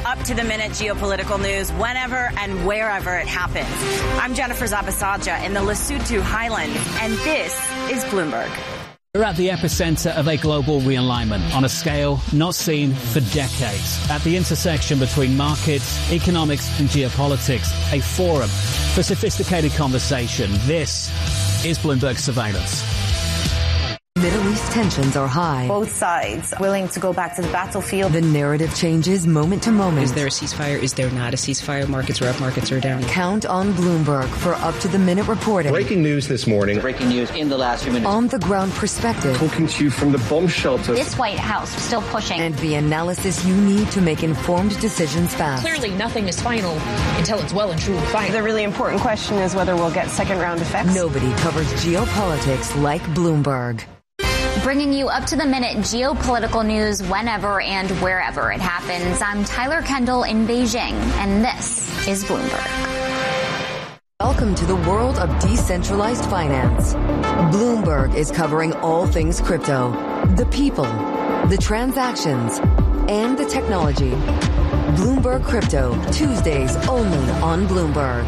up-to-the-minute geopolitical news whenever and wherever it happens. I'm Jennifer Zabasaja in the Lesotho Highlands, and this is Bloomberg. We're at the epicenter of a global realignment on a scale not seen for decades. At the intersection between markets, economics and geopolitics, a forum for sophisticated conversation. This is Bloomberg Surveillance. Middle East tensions are high. Both sides willing to go back to the battlefield. The narrative changes moment to moment. Is there a ceasefire? Is there not a ceasefire? Markets are up, markets are down. Count on Bloomberg for up-to-the-minute reporting. Breaking news this morning. Breaking news in the last few minutes. On-the-ground perspective. Talking to you from the bomb shelter. This White House still pushing. And the analysis you need to make informed decisions fast. Clearly, nothing is final until it's well and truly final. The really important question is whether we'll get second-round effects. Nobody covers geopolitics like Bloomberg. Bringing you up-to-the-minute geopolitical news whenever and wherever it happens. I'm Tyler Kendall in Beijing, and this is Bloomberg. Welcome to the world of decentralized finance. Bloomberg is covering all things crypto, the people, the transactions, and the technology. Bloomberg Crypto, Tuesdays only on Bloomberg.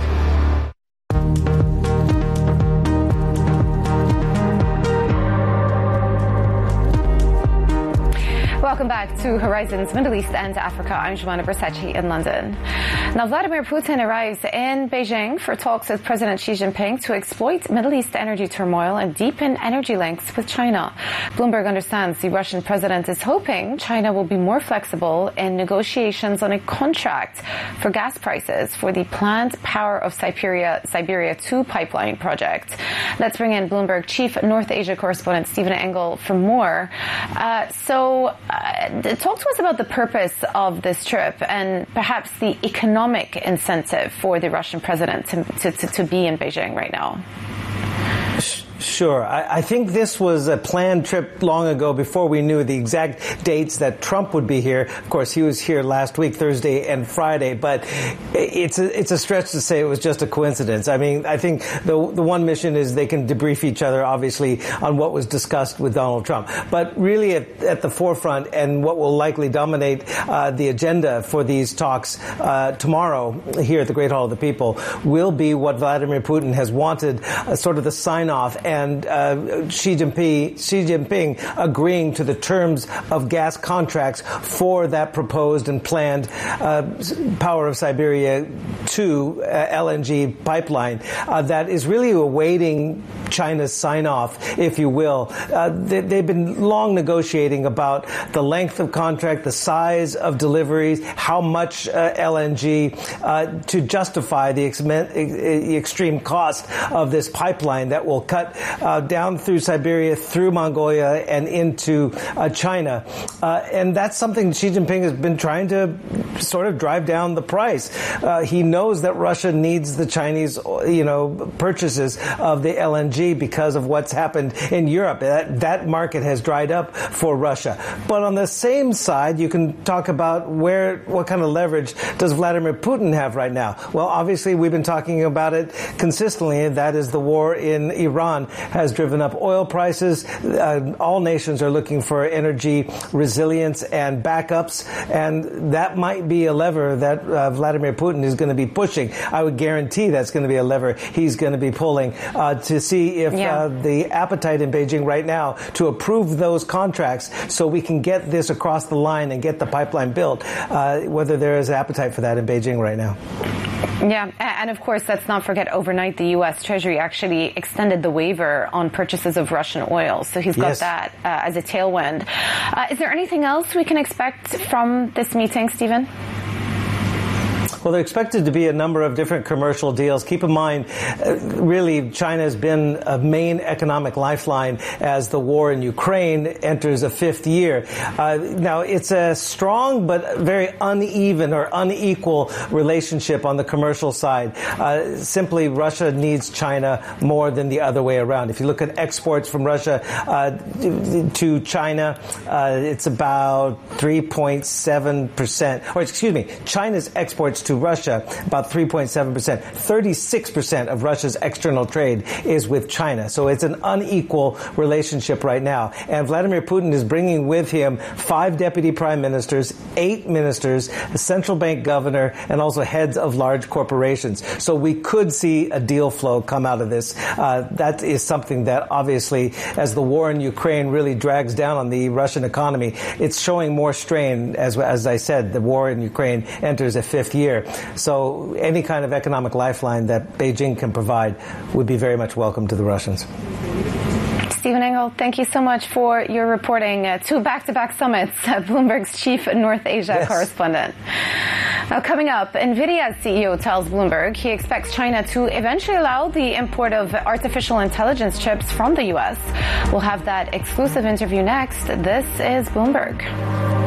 Welcome back to Horizons Middle East and Africa. I'm Joanna Bersace in London. Now, Vladimir Putin arrives in Beijing for talks with President Xi Jinping to exploit Middle East energy turmoil and deepen energy links with China. Bloomberg understands the Russian president is hoping China will be more flexible in negotiations on a contract for gas prices for the planned Power of Siberia 2 pipeline project. Let's bring in Bloomberg Chief North Asia correspondent Stephen Engel for more. Talk to us about the purpose of this trip and perhaps the economic incentive for the Russian president to be in Beijing right now. Sure. I think this was a planned trip long ago before we knew the exact dates that Trump would be here. Of course, he was here last week, Thursday and Friday, but it's a stretch to say it was just a coincidence. I mean, I think the one mission is they can debrief each other, obviously, on what was discussed with Donald Trump. But really at the forefront and what will likely dominate the agenda for these talks tomorrow here at the Great Hall of the People will be what Vladimir Putin has wanted, sort of the sign-off and Xi Jinping agreeing to the terms of gas contracts for that proposed and planned Power of Siberia 2 LNG pipeline that is really awaiting China's sign-off, if you will. They've been long negotiating about the length of contract, the size of deliveries, how much LNG to justify the extreme cost of this pipeline that will cut down through Siberia, through Mongolia, and into China. And that's something Xi Jinping has been trying to sort of drive down the price. He knows that Russia needs the Chinese, purchases of the LNG because of what's happened in Europe. That market has dried up for Russia. But on the same side, you can talk about what kind of leverage does Vladimir Putin have right now? Well, obviously, we've been talking about it consistently. That is the war in Iran has driven up oil prices. All nations are looking for energy resilience and backups, and that might be a lever that Vladimir Putin is going to be pushing. I would guarantee that's going to be a lever he's going to be pulling to see if the appetite in Beijing right now to approve those contracts so we can get this across the line and get the pipeline built, whether there is appetite for that in Beijing right now. Yeah, and of course, let's not forget overnight the U.S. Treasury actually extended the waiver on purchases of Russian oil. So he's got that as a tailwind. Is there anything else we can expect from this meeting, Stephen? Well, there expected to be a number of different commercial deals. Keep in mind, really, China has been a main economic lifeline as the war in Ukraine enters a fifth year. Now, it's a strong but very uneven or unequal relationship on the commercial side. Simply, Russia needs China more than the other way around. If you look at exports from Russia to China, it's about 3.7%. Or, excuse me, China's exports to to Russia, about 3.7%. 36% of Russia's external trade is with China. So it's an unequal relationship right now. And Vladimir Putin is bringing with him 5 deputy prime ministers, 8 ministers, a central bank governor, and also heads of large corporations. So we could see a deal flow come out of this. That is something that obviously, as the war in Ukraine really drags down on the Russian economy, it's showing more strain. As I said, the war in Ukraine enters a 5th year. So any kind of economic lifeline that Beijing can provide would be very much welcome to the Russians. Stephen Engel, thank you so much for your reporting. 2 back-to-back summits, Bloomberg's chief North Asia correspondent. Now, coming up, NVIDIA's CEO tells Bloomberg he expects China to eventually allow the import of artificial intelligence chips from the U.S. We'll have that exclusive interview next. This is Bloomberg.